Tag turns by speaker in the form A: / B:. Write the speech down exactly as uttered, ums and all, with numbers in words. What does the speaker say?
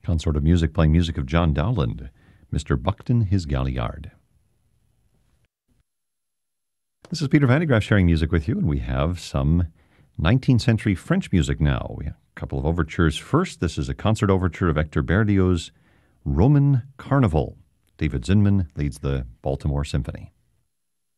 A: Consort of Music playing music of John Dowland, Mister Buckton His Galliard. This is Peter Van de Graaff sharing music with you, and we have some nineteenth century French music now. We have a couple of overtures. First, this is a concert overture of Hector Berlioz's Roman Carnival. David Zinman leads the Baltimore Symphony.